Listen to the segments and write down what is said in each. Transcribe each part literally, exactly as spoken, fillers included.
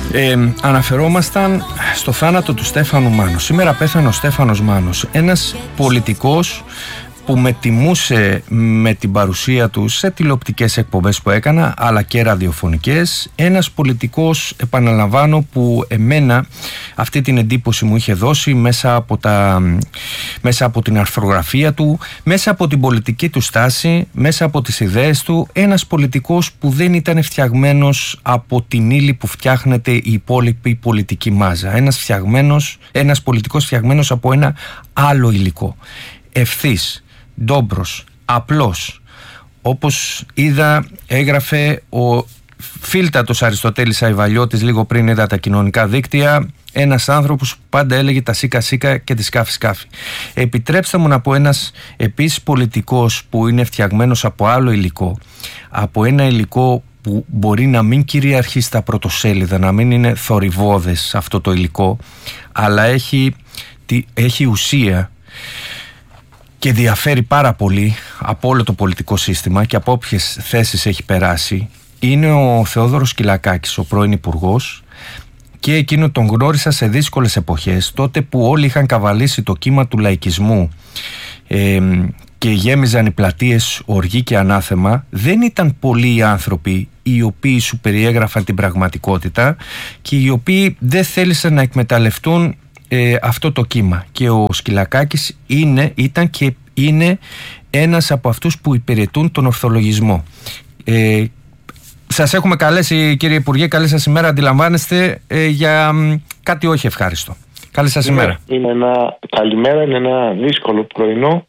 Ε, αναφερόμασταν στο θάνατο του Στέφανου Μάνου. Σήμερα πέθανε ο Στέφανος Μάνος, ένας πολιτικός που με τιμούσε με την παρουσία του σε τηλεοπτικές εκπομπές που έκανα, αλλά και ραδιοφωνικές. Ένας πολιτικός, επαναλαμβάνω, που εμένα αυτή την εντύπωση μου είχε δώσει μέσα από, τα, μέσα από την αρθρογραφία του, μέσα από την πολιτική του στάση, μέσα από τις ιδέες του. Ένας πολιτικός που δεν ήταν φτιαγμένος από την ύλη που φτιάχνεται η υπόλοιπη πολιτική μάζα. Ένας, φτιαγμένος, ένας πολιτικός φτιαγμένος από ένα άλλο υλικό. Ευθύς, ντόμπρος, απλός. Όπως είδα, έγραφε ο φίλτατος Αριστοτέλης Αϊβαλιώτης λίγο πριν είδα τα κοινωνικά δίκτυα, ένας άνθρωπος που πάντα έλεγε τα σίκα σίκα και τη σκάφη σκάφη. Επιτρέψτε μου να πω, ένας επίσης πολιτικός που είναι φτιαγμένος από άλλο υλικό, από ένα υλικό που μπορεί να μην κυριαρχεί στα πρωτοσέλιδα, να μην είναι θορυβώδες αυτό το υλικό, αλλά έχει, έχει ουσία και διαφέρει πάρα πολύ από όλο το πολιτικό σύστημα και από όποιες θέσεις έχει περάσει, είναι ο Θεόδωρος Κυλακάκης, ο πρώην υπουργός, και εκείνο τον γνώρισα σε δύσκολες εποχές, τότε που όλοι είχαν καβαλήσει το κύμα του λαϊκισμού ε, και γέμιζαν οι πλατείες οργή και ανάθεμα. Δεν ήταν πολλοί οι άνθρωποι οι οποίοι σου περιέγραφαν την πραγματικότητα και οι οποίοι δεν θέλησαν να εκμεταλλευτούν Ε, αυτό το κύμα, και ο Σκυλακάκης είναι, ήταν και είναι ένας από αυτούς που υπηρετούν τον ορθολογισμό. Ε, σας έχουμε καλέσει, κύριε Υπουργέ, καλή σας ημέρα. Αντιλαμβάνεστε ε, για κάτι όχι ευχάριστο. Καλή σας είναι, ημέρα. Είναι ένα, καλημέρα, είναι ένα δύσκολο πρωινό.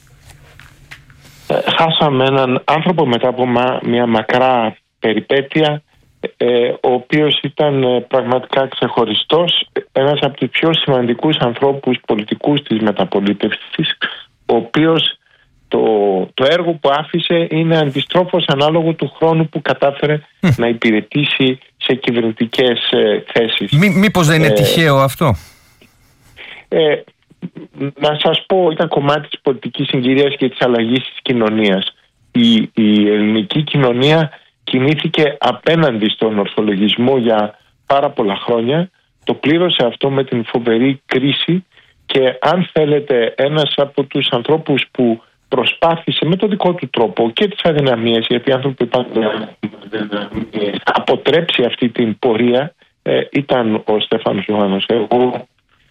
Ε, χάσαμε έναν άνθρωπο μετά από μα, μια μακρά περιπέτεια, Ε, ο οποίος ήταν ε, πραγματικά ξεχωριστός, ένας από τους πιο σημαντικούς ανθρώπους πολιτικούς της μεταπολίτευσης, ο οποίος το, το έργο που άφησε είναι αντιστρόφως ανάλογο του χρόνου που κατάφερε mm. να υπηρετήσει σε κυβερνητικές ε, θέσεις. Μή, μήπως δεν είναι ε, τυχαίο αυτό? Ε, να σας πω, ήταν κομμάτι της πολιτικής συγκυρίας και της αλλαγής της κοινωνίας. Η, η ελληνική κοινωνία κινήθηκε απέναντι στον ορθολογισμό για πάρα πολλά χρόνια. Το πλήρωσε αυτό με την φοβερή κρίση και, αν θέλετε, ένας από τους ανθρώπους που προσπάθησε με τον δικό του τρόπο και τις αδυναμίες, γιατί οι άνθρωποι υπάρχουν να αποτρέψει αυτή την πορεία, ε, ήταν ο Στέφανος Μάνος. Εγώ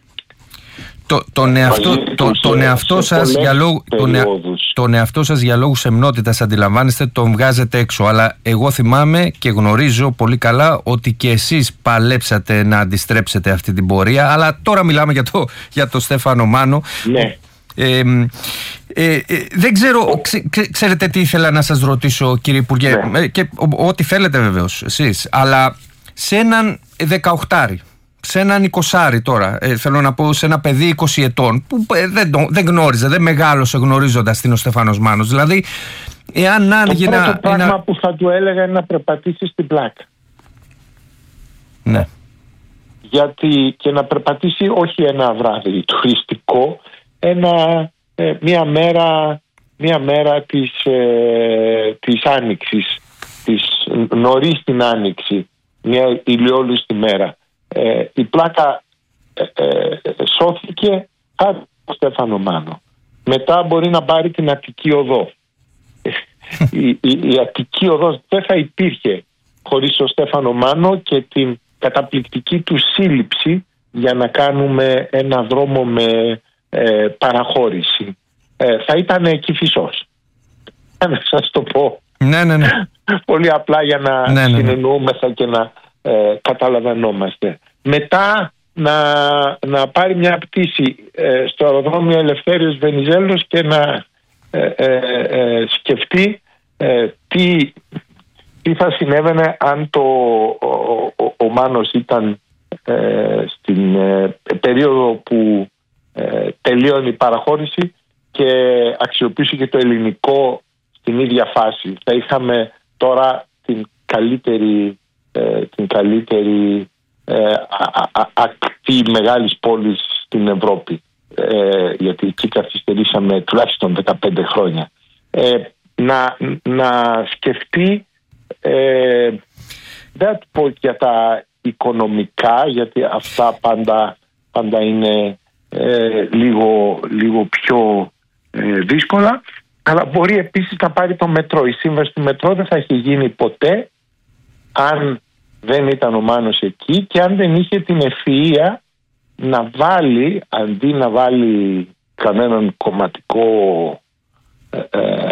Το, τον, εαυτό, το, τον, εαυτό σας για λόγου, τον, ea, τον εαυτό σας για λόγους εμνότητας, αντιλαμβάνεστε, τον βγάζετε έξω. Αλλά εγώ θυμάμαι και γνωρίζω πολύ καλά ότι και εσείς παλέψατε να αντιστρέψετε αυτή την πορεία. Αλλά τώρα μιλάμε για το, για το Στέφανο Μάνο. Ναι. Ε, ε, ε, δεν ξέρω, ξέ, ξέρετε τι ήθελα να σας ρωτήσω, κύριε Υπουργέ, ναι. ε, και ό,τι θέλετε βεβαίως εσείς, αλλά σε έναν δεκαοχτάρι, σε έναν εικοσάρι τώρα, ε, θέλω να πω, σε ένα παιδί είκοσι ετών που ε, δεν, το, δεν γνώριζε, δεν μεγάλωσε γνωρίζοντας τι είναι ο Στέφανος Μάνος. Δηλαδή, εάν άργη να... Το πρώτο πράγμα να... που θα του έλεγα είναι να περπατήσει στην πλάκα. Ναι. Γιατί και να περπατήσει όχι ένα βράδυ τουριστικό, ένα, ε, μια μέρα, μια μέρα της, ε, της Άνοιξης, της, νωρίς την Άνοιξη, μια ηλιόλουστη μέρα. Ε, η πλάκα ε, ε, σώθηκε χάρη στο Στέφανο Μάνο. Μετά μπορεί να πάρει την Αττική Οδό. η, η, η Αττική Οδός δεν θα υπήρχε χωρίς τον Στέφανο Μάνο και την καταπληκτική του σύλληψη για να κάνουμε ένα δρόμο με ε, παραχώρηση. Ε, θα ήταν Κηφισός. Να σας το πω ναι, ναι, ναι. πολύ απλά για να ναι, ναι, ναι. συνεννοούμεθα και να Ε, καταλαβαίνόμαστε. Μετά να, να πάρει μια πτήση ε, στο αεροδρόμιο Ελευθέριος Βενιζέλος και να ε, ε, ε, σκεφτεί ε, τι, τι θα συνέβαινε αν το, ο, ο, ο Μάνος ήταν ε, στην ε, περίοδο που ε, τελείωνε η παραχώρηση και αξιοποιήσει και το ελληνικό στην ίδια φάση. Θα είχαμε τώρα την καλύτερη την καλύτερη ε, ακτή μεγάλης πόλης στην Ευρώπη, ε, γιατί εκεί καθυστερήσαμε τουλάχιστον δεκαπέντε χρόνια. Ε, να, να σκεφτεί, ε, δεν θα του πω για τα οικονομικά, γιατί αυτά πάντα, πάντα είναι ε, λίγο, λίγο πιο ε, δύσκολα, αλλά μπορεί επίσης να πάρει το μετρό. Η σύμβαση του μετρό δεν θα έχει γίνει ποτέ αν δεν ήταν ο Μάνος εκεί και αν δεν είχε την ευφυΐα να βάλει, αντί να βάλει κανέναν κομματικό ε, ε,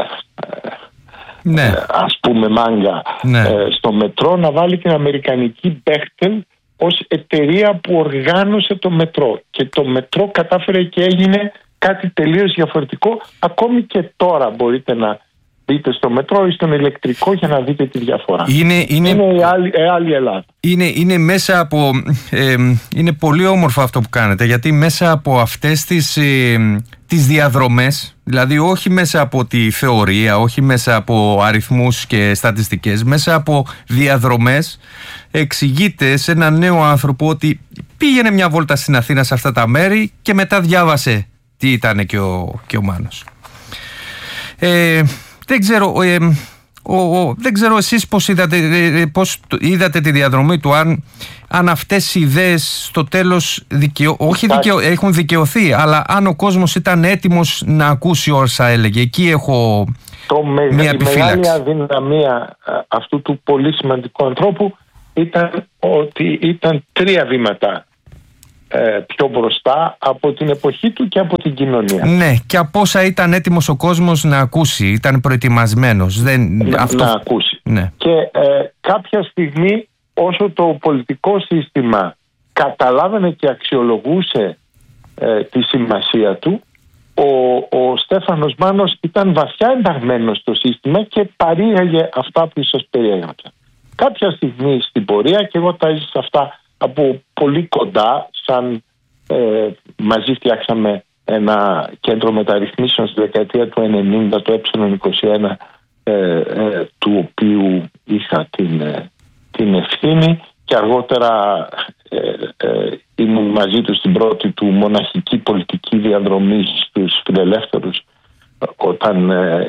ναι. ε, ας πούμε μάγκα ναι. ε, στο μετρό, να βάλει την αμερικανική Bechtel ως εταιρεία που οργάνωσε το μετρό, και το μετρό κατάφερε και έγινε κάτι τελείως διαφορετικό. Ακόμη και τώρα μπορείτε να μπείτε στο μετρό ή στον ηλεκτρικό για να δείτε τη διαφορά. Είναι, είναι... είναι η άλλη, η άλλη Ελλάδα. Είναι, είναι μέσα από... Ε, είναι πολύ όμορφο αυτό που κάνετε, γιατί μέσα από αυτές τις, ε, τις διαδρομές, δηλαδή όχι μέσα από τη θεωρία, όχι μέσα από αριθμούς και στατιστικές, μέσα από διαδρομές εξηγείται σε έναν νέο άνθρωπο ότι πήγαινε μια βόλτα στην Αθήνα σε αυτά τα μέρη και μετά διάβασε τι ήταν και ο, και ο Μάνος. Ε, δεν ξέρω... Ε, Ο, ο, δεν ξέρω εσείς πώς είδατε, ε, πώς είδατε τη διαδρομή του, αν, αν αυτές οι ιδέες στο τέλος δικαιο, όχι δικαιο, έχουν δικαιωθεί, αλλά αν ο κόσμος ήταν έτοιμος να ακούσει όσα έλεγε. Εκεί έχω το με, μια η επιφύλαξη. Η μεγάλη αδυναμία αυτού του πολύ σημαντικού ανθρώπου ήταν ότι ήταν τρία βήματα πιο μπροστά από την εποχή του και από την κοινωνία. Ναι, και από όσα ήταν έτοιμος ο κόσμος να ακούσει, ήταν προετοιμασμένος. Δεν, να, αυτό... να ακούσει. Ναι. Και ε, κάποια στιγμή, όσο το πολιτικό σύστημα καταλάβαινε και αξιολογούσε ε, τη σημασία του, ο, ο Στέφανος Μάνος ήταν βαθιά ενταγμένος στο σύστημα και παρήγαγε αυτά που σας περιέγραψα. Κάποια στιγμή στην πορεία, και εγώ τα έζησα αυτά από πολύ κοντά, σαν ε, μαζί φτιάξαμε ένα κέντρο μεταρρυθμίσεων στη δεκαετία του ενενήντα, το ε είκοσι ένα, ε, ε, του οποίου είχα την, ε, την ευθύνη, και αργότερα ε, ε, ήμουν μαζί του στην πρώτη του μοναχική πολιτική διαδρομή στους φιλελεύθερους, όταν ε,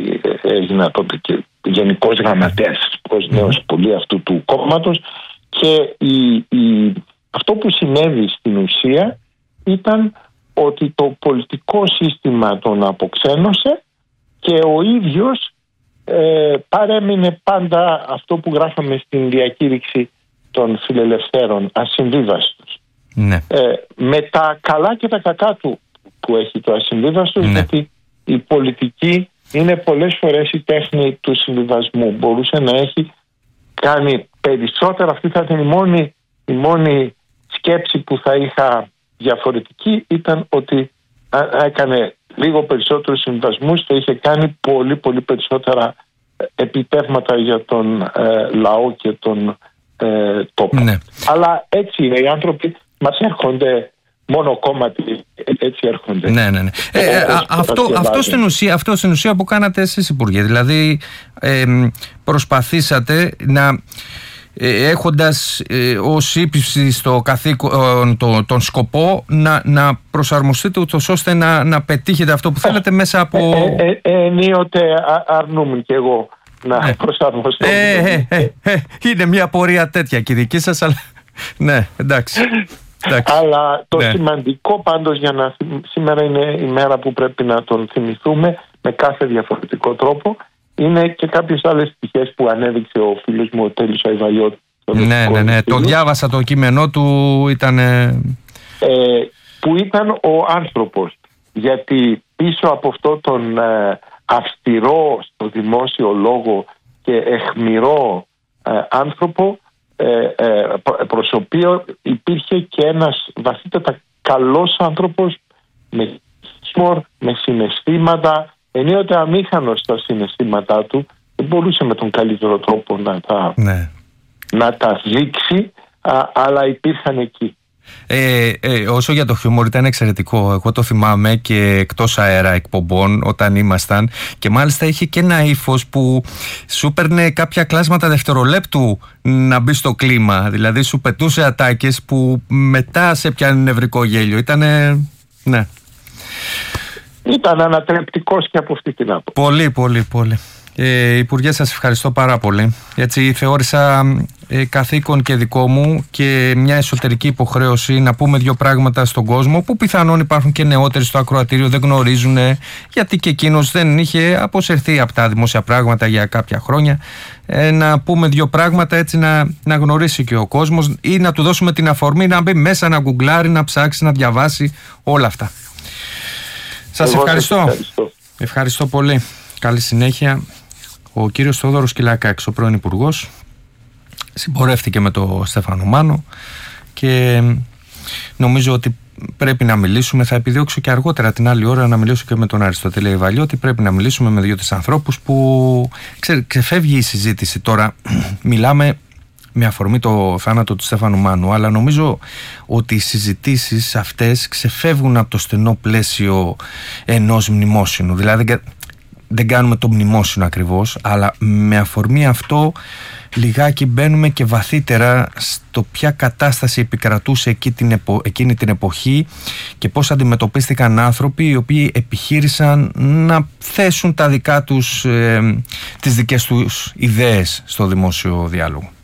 έγινα τότε και γενικός γραμματέας ως νέος πολύ αυτού του κόμματος. Και η, η, αυτό που συνέβη στην ουσία ήταν ότι το πολιτικό σύστημα τον αποξένωσε και ο ίδιος ε, παρέμεινε πάντα αυτό που γράφαμε στην διακήρυξη των φιλελευθέρων, ασυμβίβαστος. Ναι. Ε, με τα καλά και τα κακά του που έχει το ασυμβίβαστος, ναι. Γιατί η πολιτική είναι πολλές φορές η τέχνη του συμβιβασμού. Μπορούσε να έχει κάνει περισσότερα, αυτή θα ήταν η μόνη, η μόνη σκέψη που θα είχα διαφορετική, ήταν ότι έκανε λίγο περισσότερους συμβασμούς, θα είχε κάνει πολύ πολύ περισσότερα επιτεύγματα για τον ε, λαό και τον ε, τόπο. Ναι. Αλλά έτσι είναι, οι άνθρωποι μας έρχονται μόνο κόμματι, έτσι έρχονται. Ναι, ναι, ναι. Ε, ε, α, αυτό, αυτό, στην ουσία, αυτό στην ουσία που κάνατε εσείς, Υπουργέ, δηλαδή ε, προσπαθήσατε να ε, έχοντας ε, ως ύψη στο καθήκον το, τον σκοπό να, να προσαρμοστείτε ούτως ώστε να, να πετύχετε αυτό που θέλετε μέσα από... Ε, ε, ε, ενίοτε αρνούμουν κι εγώ να ε, προσαρμοστώ. Ε, ε, ε, ε, είναι μια πορεία τέτοια και δική σας, αλλά ναι, εντάξει. εντάξει. Αλλά το ναι. σημαντικό πάντως, για να σήμερα είναι η μέρα που πρέπει να τον θυμηθούμε με κάθε διαφορετικό τρόπο, είναι και κάποιες άλλες πτυχές που ανέδειξε ο φίλος μου ο Τέλης Αϊβαλιώτης. Ναι, ναι, ναι, το διάβασα το κείμενό του, ήταν... Ε, που ήταν ο άνθρωπος. Γιατί πίσω από αυτό τον ε, αυστηρό στο δημόσιο λόγο και εχμηρό ε, άνθρωπο, ε, ε, προσωπείο, υπήρχε και ένας βαθύτατα καλός άνθρωπος με χιούμορ, με συναισθήματα, ενίοτε αμήχανος στα συναισθήματά του, δεν μπορούσε με τον καλύτερο τρόπο να τα, ναι. να τα δείξει, α, αλλά υπήρχαν εκεί. Ε, ε, όσο για το χιούμορ, ήταν εξαιρετικό. Εγώ το θυμάμαι και εκτός αέρα εκπομπών όταν ήμασταν, και μάλιστα είχε και ένα ύφος που σου παίρνε κάποια κλάσματα δευτερολέπτου να μπει στο κλίμα. Δηλαδή σου πετούσε ατάκες που μετά σε πιάνει νευρικό γέλιο. Ήτανε... ναι. Ήταν ανατρεπτικός και από αυτή την άποψη. Πολύ, πολύ, πολύ. Ε, Υπουργέ, σας ευχαριστώ πάρα πολύ. Έτσι θεώρησα ε, καθήκον και δικό μου και μια εσωτερική υποχρέωση να πούμε δύο πράγματα στον κόσμο που πιθανόν υπάρχουν και νεότεροι στο ακροατήριο, δεν γνωρίζουν, γιατί και εκείνος δεν είχε αποσυρθεί από τα δημόσια πράγματα για κάποια χρόνια. Ε, να πούμε δύο πράγματα έτσι να, να γνωρίσει και ο κόσμος ή να του δώσουμε την αφορμή να μπει μέσα, να γκουγκλάρει, να ψάξει, να διαβάσει όλα αυτά. Σας ευχαριστώ. ευχαριστώ. Ευχαριστώ πολύ. Καλή συνέχεια. Ο κύριος Θόδωρος Κυλακάκης, ο πρώην Υπουργός, συμπορεύτηκε με τον Στέφανο Μάνο και νομίζω ότι πρέπει να μιλήσουμε. Θα επιδιώξω και αργότερα την άλλη ώρα να μιλήσω και με τον Αριστοτέλη Βαλιώτη. Πρέπει να μιλήσουμε με δύο-τρεις ανθρώπους που ξε, ξεφεύγει η συζήτηση τώρα. Μιλάμε με αφορμή το θάνατο του Στέφανου Μάνου, αλλά νομίζω ότι οι συζητήσεις αυτές ξεφεύγουν από το στενό πλαίσιο ενός μνημόσυνου. Δηλαδή δεν κάνουμε το μνημόσυνο ακριβώς, αλλά με αφορμή αυτό λιγάκι μπαίνουμε και βαθύτερα στο ποια κατάσταση επικρατούσε εκεί την επο... εκείνη την εποχή και πώς αντιμετωπίστηκαν άνθρωποι οι οποίοι επιχείρησαν να θέσουν τα δικά τους, ε, τις δικές τους ιδέες στο δημόσιο διάλογο.